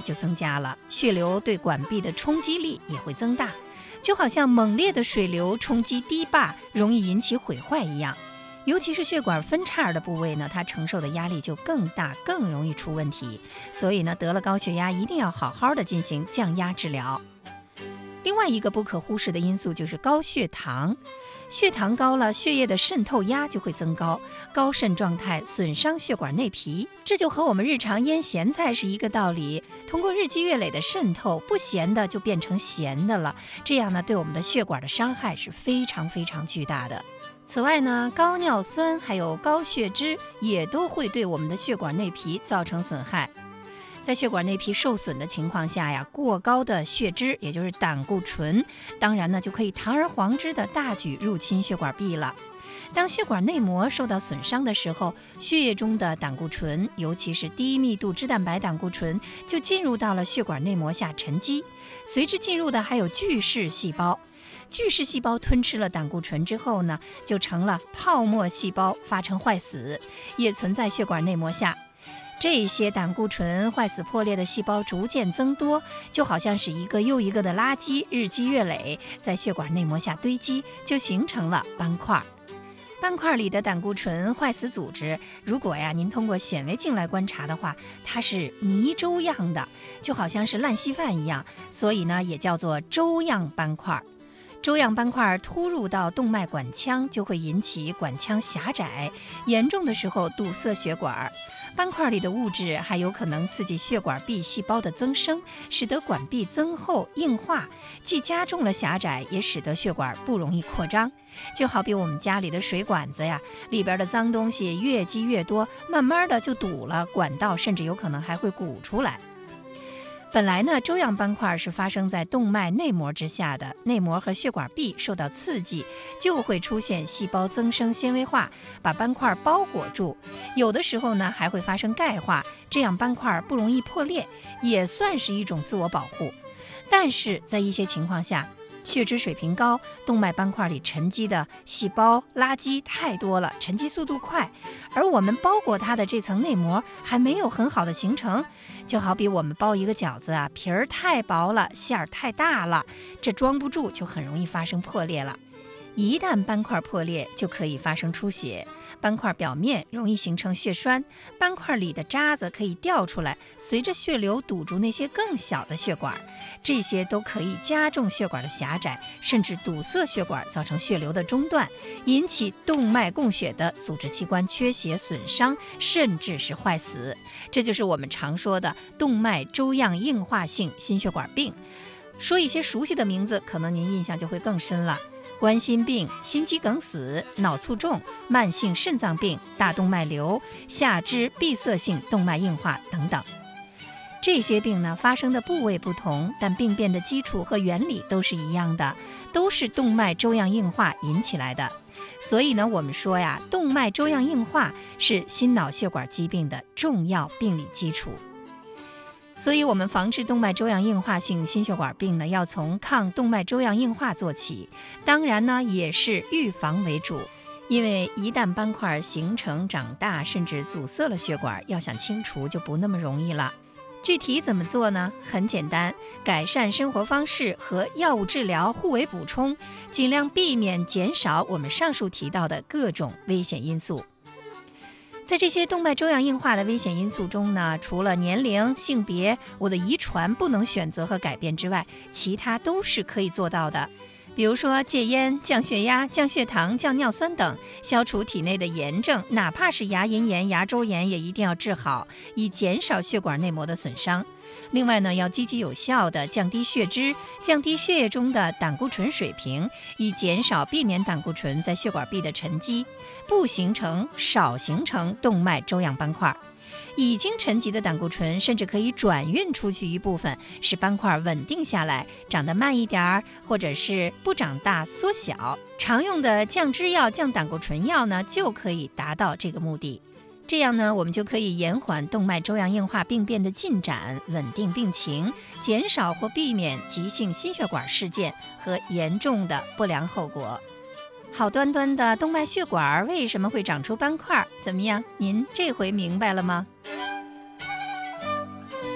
就增加了，血流对管壁的冲击力也会增大，就好像猛烈的水流冲击堤坝，容易引起毁坏一样。尤其是血管分叉的部位呢，它承受的压力就更大，更容易出问题。所以呢，得了高血压一定要好好的进行降压治疗。另外一个不可忽视的因素就是高血糖，血糖高了，血液的渗透压就会增高，高渗状态损伤血管内皮，这就和我们日常腌咸菜是一个道理。通过日积月累的渗透，不咸的就变成咸的了，这样呢，对我们的血管的伤害是非常非常巨大的。此外呢，高尿酸还有高血脂也都会对我们的血管内皮造成损害。在血管内皮受损的情况下呀，过高的血脂，也就是胆固醇，当然呢就可以堂而皇之的大举入侵血管壁了。当血管内膜受到损伤的时候，血液中的胆固醇，尤其是低密度脂蛋白胆固醇，就进入到了血管内膜下沉积，随之进入的还有巨噬细胞。巨噬细胞吞吃了胆固醇之后呢，就成了泡沫细胞，发成坏死，也存在血管内膜下。这些胆固醇坏死破裂的细胞逐渐增多，就好像是一个又一个的垃圾，日积月累，在血管内膜下堆积，就形成了斑块。斑块里的胆固醇坏死组织，如果您通过显微镜来观察的话，它是泥粥样的，就好像是烂稀饭一样，所以呢，也叫做粥样斑块。粥样斑块突入到动脉管腔，就会引起管腔狭窄，严重的时候堵塞血管。斑块里的物质还有可能刺激血管壁细胞的增生，使得管壁增厚硬化，既加重了狭窄，也使得血管不容易扩张。就好比我们家里的水管子呀，里边的脏东西越积越多，慢慢的就堵了，管道甚至有可能还会鼓出来。本来呢，粥样斑块是发生在动脉内膜之下的，内膜和血管壁受到刺激，就会出现细胞增生纤维化，把斑块包裹住。有的时候呢，还会发生钙化，这样斑块不容易破裂，也算是一种自我保护。但是在一些情况下，血脂水平高，动脉斑块里沉积的细胞垃圾太多了，沉积速度快，而我们包裹它的这层内膜还没有很好的形成。就好比我们包一个饺子啊，皮儿太薄了，馅儿太大了，这装不住，就很容易发生破裂了。一旦斑块破裂，就可以发生出血，斑块表面容易形成血栓，斑块里的渣子可以掉出来，随着血流堵住那些更小的血管，这些都可以加重血管的狭窄，甚至堵塞血管，造成血流的中断，引起动脉供血的组织器官缺血损伤，甚至是坏死。这就是我们常说的动脉粥样硬化性心血管病。说一些熟悉的名字，可能您印象就会更深了。冠心病、心肌梗死、脑卒中、慢性肾脏病、大动脉瘤、下肢闭塞性动脉硬化等等。这些病呢，发生的部位不同，但病变的基础和原理都是一样的，都是动脉粥样硬化引起来的。所以呢，我们说呀，动脉粥样硬化是心脑血管疾病的重要病理基础。所以我们防治动脉粥样硬化性心血管病呢，要从抗动脉粥样硬化做起，当然呢，也是预防为主。因为一旦斑块形成长大，甚至阻塞了血管，要想清除就不那么容易了。具体怎么做呢？很简单，改善生活方式和药物治疗互为补充，尽量避免减少我们上述提到的各种危险因素。在这些动脉粥样硬化的危险因素中呢，除了年龄、性别、我的遗传不能选择和改变之外，其他都是可以做到的。比如说戒烟、降血压、降血糖、降尿酸等，消除体内的炎症，哪怕是牙龈炎、牙周炎也一定要治好，以减少血管内膜的损伤。另外呢，要积极有效地降低血脂，降低血液中的胆固醇水平，以避免胆固醇在血管壁的沉积，少形成动脉粥样斑块。已经沉积的胆固醇甚至可以转运出去一部分，使斑块稳定下来，长得慢一点，或者是不长大缩小。常用的降脂药、降胆固醇药呢，就可以达到这个目的。这样呢，我们就可以延缓动脉粥样硬化病变的进展，稳定病情，减少或避免急性心血管事件和严重的不良后果。好端端的动脉血管为什么会长出斑块？怎么样，您这回明白了吗？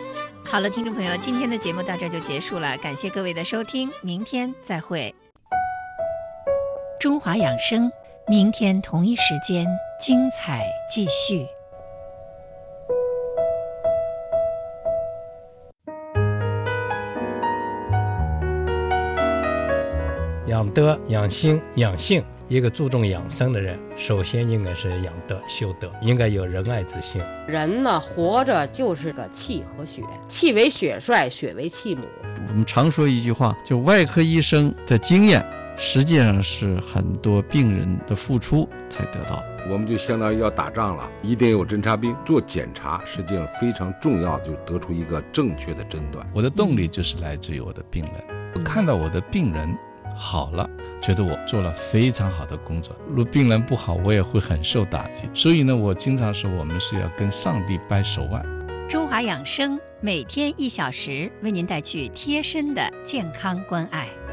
好了，听众朋友，今天的节目到这儿就结束了，感谢各位的收听，明天再会。中华养生，明天同一时间精彩继续。 养德、养心、养性，一个注重养生的人，首先应该是养德修德，应该有仁爱之心。 人呢，活着就是个气和血，气为血帅，血为气母。 我们常说一句话，就外科医生的经验，实际上是很多病人的付出才得到。 我们就相当于要打仗了，一定有侦察兵做检查，实际上非常重要，就得出一个正确的诊断。 我的动力就是来自于我的病人，我看到我的病人好了，觉得我做了非常好的工作。如果病人不好，我也会很受打击。所以呢，我经常说，我们是要跟上帝掰手腕。 中华养生每天1小时，为您带去贴身的健康关爱。